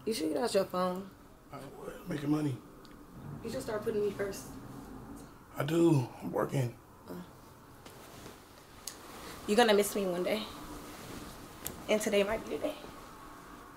You should get out your phone. What? Making money. You should start putting me first. I do. I'm working. You're gonna miss me one day. And today might be the day.